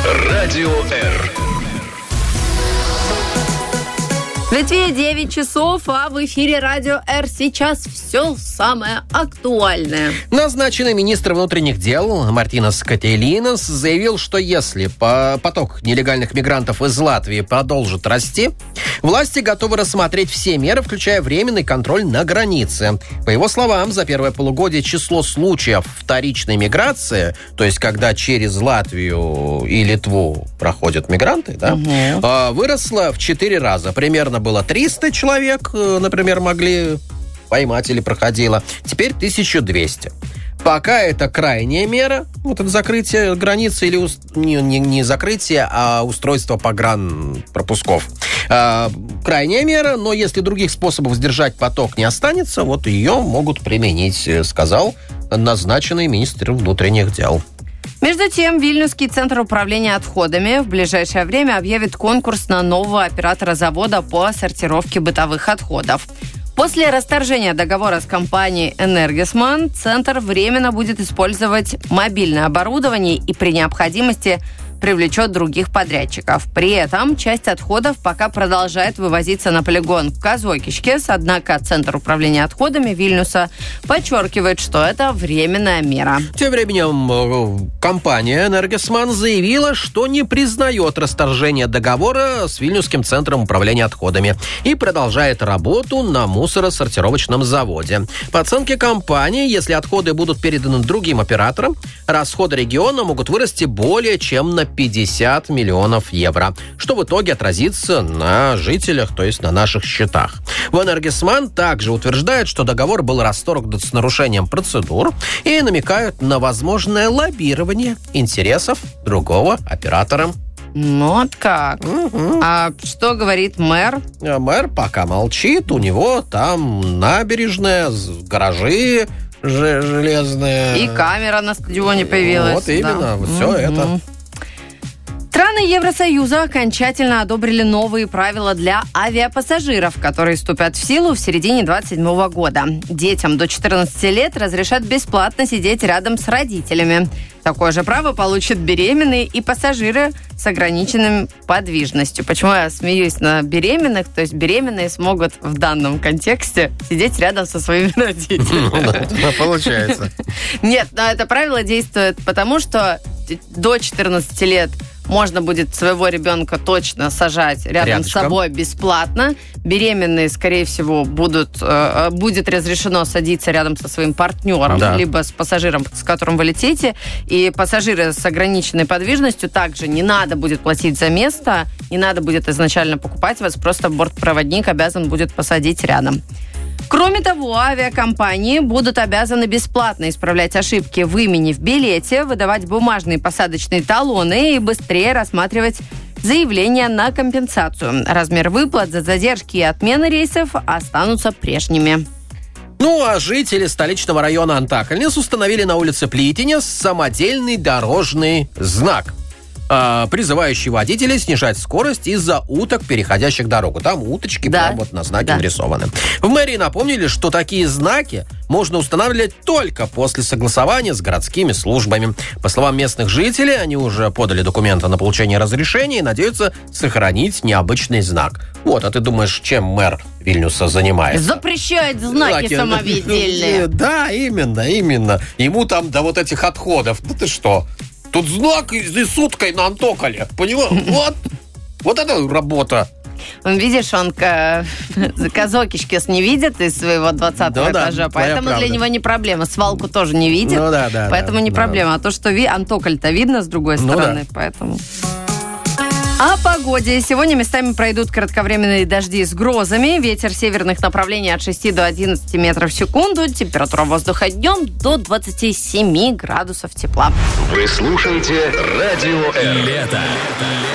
Радио Р. В Литве 9 часов, а в эфире Радио Р сейчас все самое актуальное. Назначенный министр внутренних дел Мартинас Кателинас заявил, что если поток нелегальных мигрантов из Латвии продолжит расти, власти готовы рассмотреть все меры, включая временный контроль на границе. По его словам, за первое полугодие число случаев вторичной миграции, то есть когда через Латвию и Литву проходят мигранты, выросло в 4 раза. Примерно было 300 человек, например, могли поймать или проходило. Теперь 1200. Пока это крайняя мера, вот это закрытие границы или не закрытие, а устройство погранпропусков. Крайняя мера, но если других способов сдержать поток не останется, вот ее могут применить, сказал назначенный министр внутренних дел. Между тем, Вильнюсский центр управления отходами в ближайшее время объявит конкурс на нового оператора завода по сортировке бытовых отходов. После расторжения договора с компанией «Энергисман» центр временно будет использовать мобильное оборудование и при необходимости привлечет других подрядчиков. При этом часть отходов пока продолжает вывозиться на полигон в Казокишкес, однако Центр управления отходами Вильнюса подчеркивает, что это временная мера. Тем временем компания «Энергисман» заявила, что не признает расторжение договора с Вильнюсским центром управления отходами и продолжает работу на мусоросортировочном заводе. По оценке компании, если отходы будут переданы другим операторам, расходы региона могут вырасти более чем на 50 миллионов евро, что в итоге отразится на жителях, то есть на наших счетах. В «Энергисман» также утверждают, что договор был расторгнут с нарушением процедур и намекают на возможное лоббирование интересов другого оператора. Вот как. А что говорит мэр? Мэр пока молчит, у него там набережная, гаражи железные. И камера на стадионе появилась. Вот именно, все это. Страны Евросоюза окончательно одобрили новые правила для авиапассажиров, которые вступят в силу в середине 2027 года. Детям до 14 лет разрешат бесплатно сидеть рядом с родителями. Такое же право получат беременные и пассажиры с ограниченной подвижностью. Почему я смеюсь на беременных? То есть беременные смогут в данном контексте сидеть рядом со своими родителями. Получается. Нет, но это правило действует потому, что до 14 лет можно будет своего ребенка точно сажать рядом с собой бесплатно. Беременные, скорее всего, будет разрешено садиться рядом со своим партнером, либо с пассажиром, с которым вы летите. И пассажиры с ограниченной подвижностью также не надо будет платить за место, не надо будет изначально покупать вас, просто бортпроводник обязан будет посадить рядом. Кроме того, авиакомпании будут обязаны бесплатно исправлять ошибки в имени в билете, выдавать бумажные посадочные талоны и быстрее рассматривать заявления на компенсацию. Размер выплат за задержки и отмены рейсов останутся прежними. Ну, а жители столичного района Антакальнис установили на улице Плитинес самодельный дорожный знак, призывающий водителей снижать скорость из-за уток, переходящих дорогу. Там уточки прямо вот на знаке нарисованы. В мэрии напомнили, что такие знаки можно устанавливать только после согласования с городскими службами. По словам местных жителей, они уже подали документы на получение разрешения и надеются сохранить необычный знак. Вот, а ты думаешь, чем мэр Вильнюса занимается? Запрещает знаки самовидельные. Да, именно. Ему там до вот этих отходов. Ну ты что? Тут знак с уткой на Антоколе. Понимаешь? Вот это работа. Видишь, он Казокишкес не видит из своего 20-го этажа, поэтому для него не проблема. Свалку тоже не видит, поэтому не проблема. А то, что Антоколь-то видно с другой стороны, поэтому... О погоде. Сегодня местами пройдут кратковременные дожди с грозами. Ветер северных направлений от 6 до 11 метров в секунду. Температура воздуха днем до 27 градусов тепла. Вы слушаете Радио Р. Лето.